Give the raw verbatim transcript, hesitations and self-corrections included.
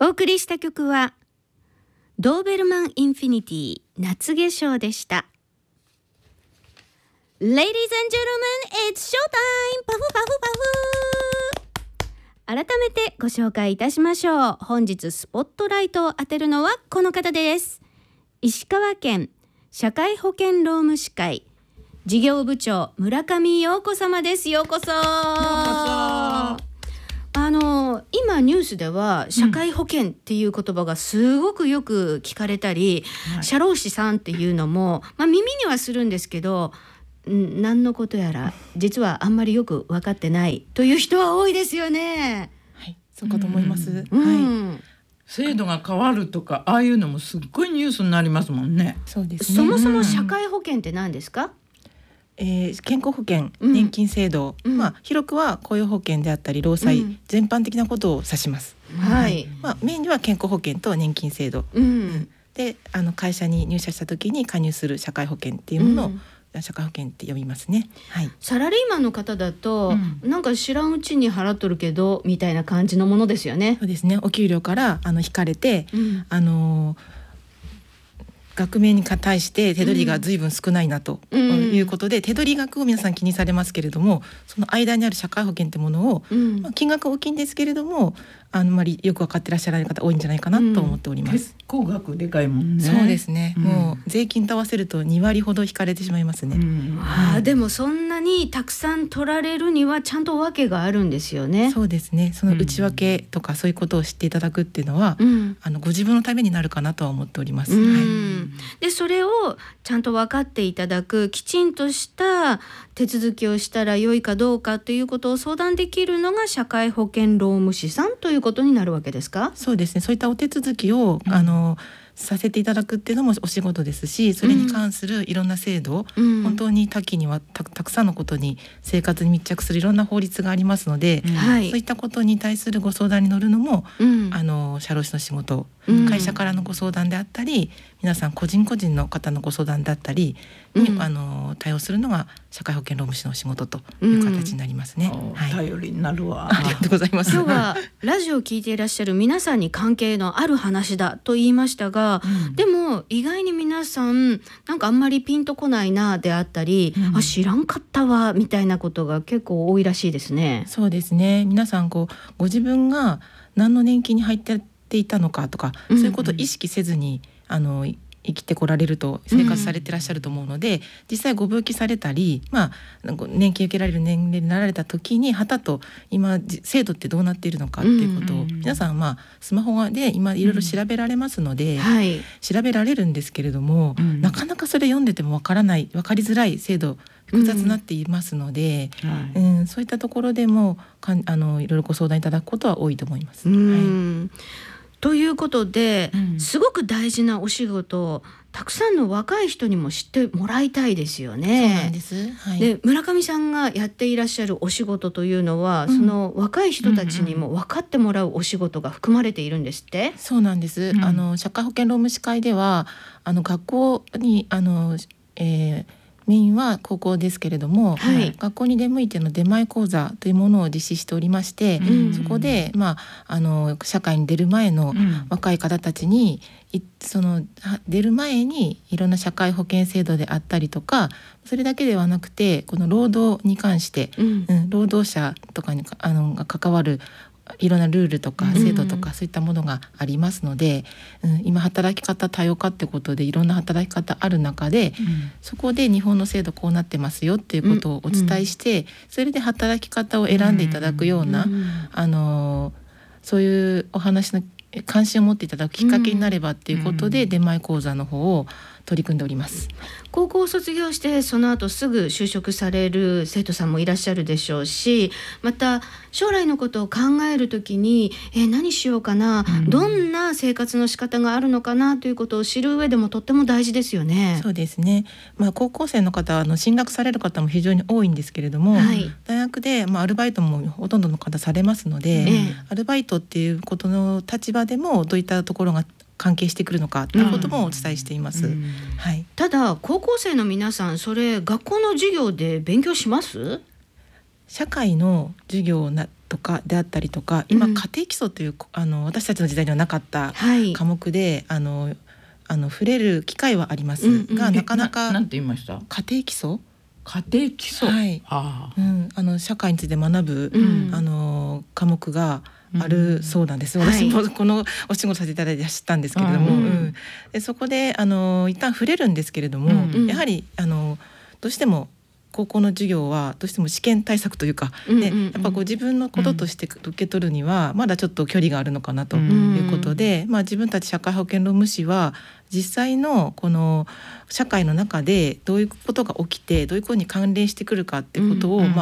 お送りした曲はドーベルマンインフィニティ夏化粧でした。 Ladies and gentlemen, it's showtime! パフパフパフ。改めてご紹介いたしましょう。本日スポットライトを当てるのはこの方です。石川県社会保険労務士会事業部長村上陽子様です。ようこそ。ようこそ。あの今ニュースでは社会保険っていう言葉がすごくよく聞かれたり、うん、社労士さんっていうのも、まあ、耳にはするんですけどん何のことやら実はあんまりよく分かってないという人は多いですよね。 はい、そうかと思います、 うんはい、 制度が変わるとかああいうのもすっごいニュースになりますもんね。 そうですね。 そもそも社会保険って何ですか？ えー、健康保険、年金制度、うんまあ、広くは雇用保険であったり労災、うん、全般的なことを指します、 はいまあ、メインには健康保険と年金制度、 うん、 であの会社に入社した時に加入する社会保険っていうものを、うん、社会保険って呼びますね、はい、 サラリーマンの方だと、うん、なんか知らんうちに払っとるけどみたいな感じのものですよね。 そうですね。お給料からあの引かれて、うん、あの額面に対して手取りが随分少ないなということで、うん、手取り額を皆さん気にされますけれども、その間にある社会保険ってものを、うんまあ、金額大きいんですけれどもあんまりよく分かってらっしゃらない方多いんじゃないかなと思っております、うん、 結構額でかいもんね。 そうですね、うん、もう税金と合わせるとにわりほど引かれてしまいますね、 うんはあ、でもそんなにたくさん取られるにはちゃんと訳があるんですよね。 そうですね。その内訳とかそういうことを知っていただくっていうのは、うん、あのご自分のためになるかなとは思っております、 うんはい、 でそれをちゃんと分かっていただくきちんとした手続きをしたら良いかどうかということを相談できるのが社会保険労務士さんということになるわけですか？ そうですね。そういったお手続きを、うん、あのさせていただくっていうのもお仕事ですし、それに関するいろんな制度、うん、本当に多岐には た, たくさんのことに生活に密着するいろんな法律がありますので、うん、そういったことに対するご相談に乗るのも、うん、あの社労士の仕事、うん、会社からのご相談であったり皆さん個人個人の方のご相談だったりに、うん、あの対応するのが社会保険労務士の仕事という形になりますね、 うんはい、 頼りになるわ。 ありがとうございます。 今日はラジオを聞いていらっしゃる皆さんに関係のある話だと言いましたが、うん、でも意外に皆さんなんかあんまりピンとこないなであったり、うん、あ知らんかったわみたいなことが結構多いらしいですね。 そうですね。皆さんこうご自分が何の年金に入っていたのかとか、そういうことを意識せずに、うん、あの生きてこられると生活されてらっしゃると思うので、うん、実際ご病気されたり、まあ、年金受けられる年齢になられた時にはたと今制度ってどうなっているのかっていうことを、うんうん、皆さん、まあ、スマホで今いろいろ調べられますので、うんはい、調べられるんですけれども、うん、なかなかそれ読んでてもわからないわかりづらい制度複雑になっていますので、うんうん、そういったところでもかんあのいろいろご相談いただくことは多いと思います、うんはいということで、うん、すごく大事なお仕事をたくさんの若い人にも知ってもらいたいですよね。 そうなんです、はい、 で村上さんがやっていらっしゃるお仕事というのは、うん、その若い人たちにも分かってもらうお仕事が含まれているんですって？ そうなんです、うん、あの社会保険労務士会ではあの学校にあの、えーメインは高校ですけれども、はい、学校に出向いての出前講座というものを実施しておりまして、うん、そこで、まあ、あの社会に出る前の若い方たちに、うん、その出る前にいろんな社会保険制度であったりとかそれだけではなくてこの労働に関して、うんうん、労働者とかにあのが関わるいろんなルールとか制度とかそういったものがありますので、うん、今働き方多様化ってことでいろんな働き方ある中で、うん、そこで日本の制度こうなってますよっていうことをお伝えして、うん、それで働き方を選んでいただくような、うん、あのそういうお話の関心を持っていただくきっかけになればっていうことで、うん、出前講座の方を取り組んでおります。 高校を卒業してその後すぐ就職される生徒さんもいらっしゃるでしょうし、また将来のことを考えるときに、えー、何しようかな、うん、どんな生活の仕方があるのかなということを知る上でもとっても大事ですよね。 そうですね、まあ、高校生の方の進学される方も非常に多いんですけれども、はい、大学で、まあ、アルバイトもほとんどの方されますので、えー、アルバイトっていうことの立場でもどういったところが関係してくるのかということもお伝えしています、うんはい、 ただ高校生の皆さんそれ学校の授業で勉強します？ 社会の授業なとかであったりとか、今、 うん家庭基礎というあの私たちの時代にはなかったはい科目で、あのあの触れる機会はありますうんうんが、 えなかなかなんて言いました？ 家庭基礎、 家庭基礎。 はいああ、 うん、あの社会について学ぶ、 うんあの科目があるそうなんです、 うん私もこのお仕事させていただいて知ったんですけれども、 うんうんでそこであの一旦触れるんですけれども、 うんやはりあのどうしても高校の授業はどうしても試験対策というか、 うんうんでうんやっぱこう自分のこととして受け取るにはまだちょっと距離があるのかなとうんいうことで、まあ、自分たち社会保険労務士は実際のこの社会の中でどういうことが起きてどういうことに関連してくるかっていうことを、 うんま